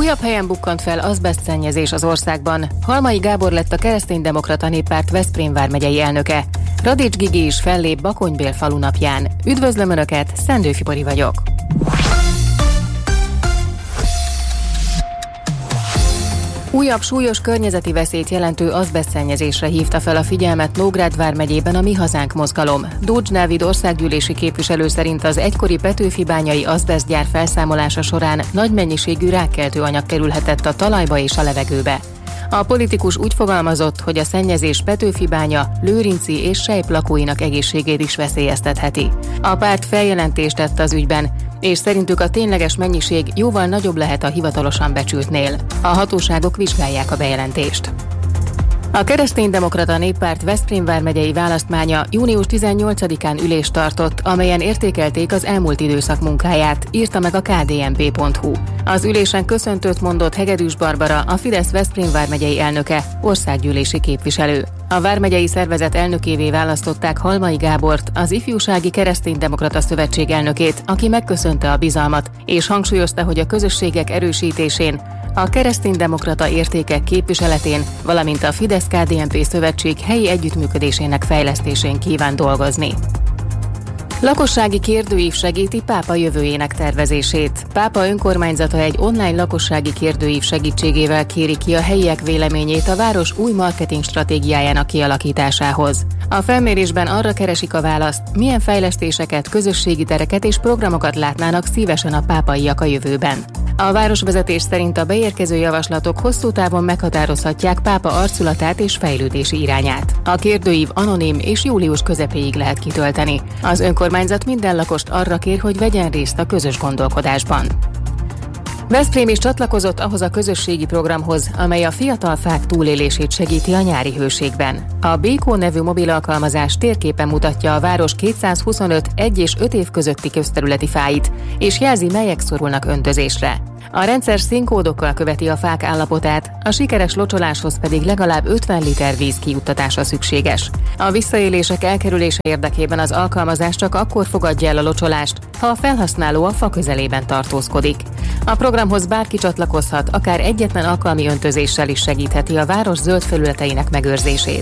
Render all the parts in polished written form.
Újabb helyen bukkant fel azbesztszennyezés az országban. Halmai Gábor lett a Kereszténydemokrata Néppárt Veszprém vármegyei elnöke. Radics Gigi is fellép Bakonybél falunapján. Üdvözlöm Önöket, Szendőfi Bori vagyok. Újabb súlyos környezeti veszélyt jelentő azbesztszennyezésre hívta fel a figyelmet Nógrád vármegyében a Mi Hazánk mozgalom. Dócs Dávid országgyűlési képviselő szerint az egykori Petőfi-bányai azbesztgyár felszámolása során nagy mennyiségű rákkeltő anyag kerülhetett a talajba és a levegőbe. A politikus úgy fogalmazott, hogy a szennyezés Petőfi-bánya, Lőrinci és Sejp lakóinak egészségét is veszélyeztetheti. A párt feljelentést tett az ügyben, és szerintük a tényleges mennyiség jóval nagyobb lehet a hivatalosan becsültnél. A hatóságok vizsgálják a bejelentést. A Kereszténydemokrata Néppárt Veszprém vármegyei választmánya június 18-án ülést tartott, amelyen értékelték az elmúlt időszak munkáját, írta meg a kdnp.hu. Az ülésen köszöntőt mondott Hegedűs Barbara, a Fidesz Veszprém vármegyei elnöke, országgyűlési képviselő. A vármegyei szervezet elnökévé választották Halmai Gábort, az Ifjúsági Kereszténydemokrata Szövetség elnökét, aki megköszönte a bizalmat, és hangsúlyozta, hogy a közösségek erősítésén, a kereszténydemokrata értékek képviseletén, valamint a Fidesz-KDNP szövetség helyi együttműködésének fejlesztésén kíván dolgozni. Lakossági kérdőív segíti Pápa jövőjének tervezését. Pápa önkormányzata egy online lakossági kérdőív segítségével kéri ki a helyiek véleményét a város új marketing stratégiájának kialakításához. A felmérésben arra keresik a választ, milyen fejlesztéseket, közösségi tereket és programokat látnának szívesen a pápaiak a jövőben. A városvezetés szerint a beérkező javaslatok hosszú távon meghatározhatják Pápa arculatát és fejlődési irányát. A kérdőív anonim és július közepéig lehet kitölteni. Az önkormányzat minden lakost arra kér, hogy vegyen részt a közös gondolkodásban. Veszprém is csatlakozott ahhoz a közösségi programhoz, amely a fiatal fák túlélését segíti a nyári hőségben. A Békó nevű mobil alkalmazás térképen mutatja a város 225 1 és 5 év közötti közterületi fáit, és jelzi, melyek szorulnak öntözésre. A rendszer színkódokkal követi a fák állapotát, a sikeres locsoláshoz pedig legalább 50 liter víz kijuttatása szükséges. A visszaélések elkerülése érdekében az alkalmazás csak akkor fogadja el a locsolást, ha a felhasználó a fa közelében tartózkodik. A programhoz bárki csatlakozhat, akár egyetlen alkalmi öntözéssel is segítheti a város zöld felületeinek megőrzését.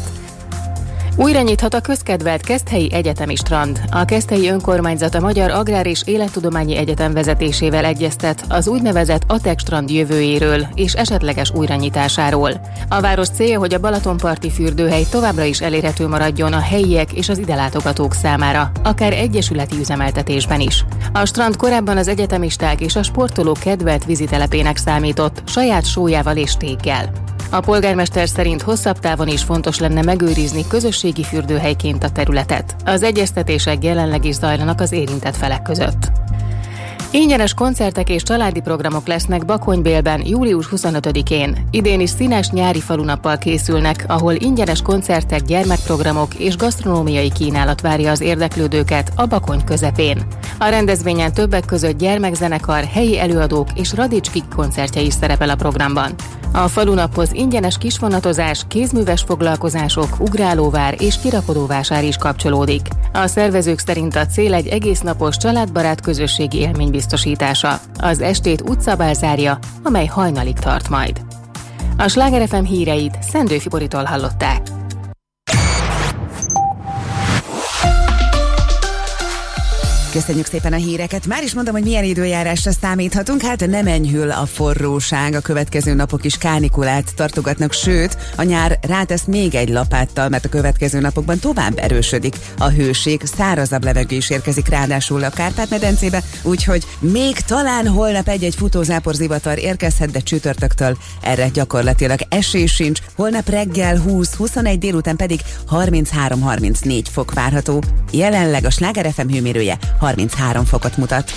Újra nyithat a közkedvelt Keszthelyi Egyetemi Strand. A Keszthelyi Önkormányzat a Magyar Agrár és Élettudományi Egyetem vezetésével egyeztet az úgynevezett ATEK strand jövőjéről és esetleges újranyitásáról. A város célja, hogy a Balatonparti fürdőhely továbbra is elérhető maradjon a helyiek és az ide látogatók számára, akár egyesületi üzemeltetésben is. A strand korábban az egyetemisták és a sportolók kedvelt vízitelepének számított, saját sójával és téggel. A polgármester szerint hosszabb távon is fontos lenne megőrizni közösségi fürdőhelyként a területet. Az egyeztetések jelenleg is zajlanak az érintett felek között. Ingyenes koncertek és családi programok lesznek Bakonybélben július 25-én. Idén is színes nyári falunappal készülnek, ahol ingyenes koncertek, gyermekprogramok és gasztronómiai kínálat várja az érdeklődőket a Bakony közepén. A rendezvényen többek között gyermekzenekar, helyi előadók és Radics Gigi koncertje is szerepel a programban. A falunaphoz ingyenes kisvonatozás, kézműves foglalkozások, ugrálóvár és kirakodóvásár is kapcsolódik. A szervezők szerint a cél egy egésznapos családbarát közösségi élmény biztosítása. Az estét utcabál zárja, amely hajnalig tart majd. A Sláger FM híreit Szendőfi Boritól hallották. Köszönjük szépen a híreket. Már is mondom, hogy milyen időjárásra számíthatunk. Hát nem enyhül a forróság, a következő napok is kánikulát tartogatnak, sőt, a nyár rátesz még egy lapáttal, mert a következő napokban tovább erősödik a hőség, szárazabb levegő is érkezik ráadásul a Kárpát-medencébe, úgyhogy még talán holnap egy-egy futózáporzivatar érkezhet, de csütörtöktől erre gyakorlatilag esély sincs. Holnap reggel 20-21, délután pedig 33-34 fok várható. Jelenleg a Sláger FM hőmérője 33 fokot mutat.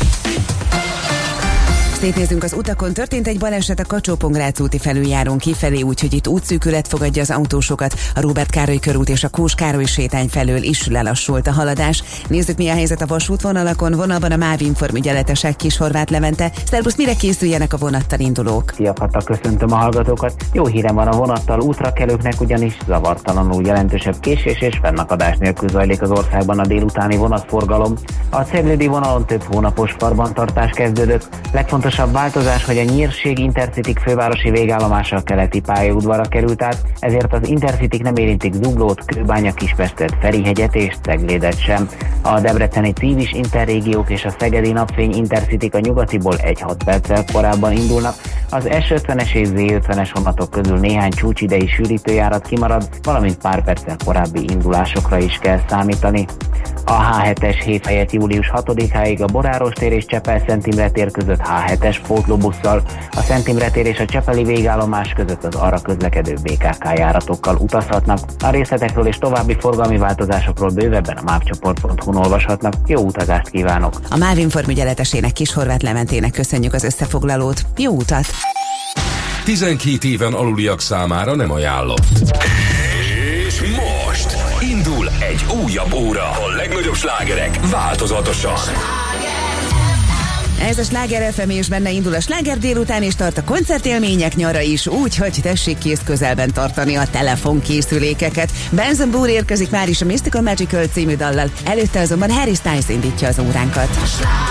Szétnézünk az utakon. Történt egy baleset a Kacsó-Pongrác úti felüljárón kifelé, úgyhogy itt útszűkület fogadja az autósokat. A Róbert Károly körút és a Kós Károly sétány felől is lelassult a haladás. Nézzük, mi a helyzet a vasútvonalakon. Vonalban a MÁV Inform ügyeletesek Kishorváth Levente. Szerbusz, mire készüljenek a vonattal indulók? Szia, köszöntöm a hallgatókat. Jó hírem van a vonattal útrakelőknek, ugyanis zavartalanul jelentősebb késés és fennakadás nélkül zajlik az országban a délutáni vonatforgalom. A Ceglédi vonalon több hónapos karbantartás kezdődött. Legfontosabb legfontosabb változás, hogy a Nyírség Intercity fővárosi végállomása a keleti pályaudvarra került át, ezért az Intercityk nem érintik Zuglót, Kőbánya, Kispestet, Ferihegyet és Ceglédet sem. A debreceni Civis Interrégiók és a szegedi Napfény Intercityk a nyugatiból 1-6 perccel korábban indulnak, az S50-es és Z50-es vonatok közül néhány csúcsidei sűrítőjárat kimarad, valamint pár perccel korábbi indulásokra is kell számítani. A H7-es hév helyett július 6-áig a Boráros tér és Csepel-Szent Imre tér között H7-es pótlóbusszal, a Szent Imre tér és a csepeli végállomás között az arra közlekedő BKK járatokkal utazhatnak. A részletekről és további forgalmi változásokról bővebben a mapcsoport.hu-n olvashatnak. Jó utazást kívánok! A MÁV Inform ügyeletesének Kishorváth Lementének köszönjük az összefoglalót. Jó utat! 12 éven aluliak számára nem ajánlott. És most indul egy újabb óra. A legnagyobb slágerek változatosan. Ez a Sláger FM, és benne indul a sláger délután, és tart a koncertélmények nyara is, úgyhogy tessék kész közelben tartani a telefonkészülékeket. Benson Boone érkezik már is a Mystical Magical című dallal, előtte azonban Harry Styles indítja az óránkat.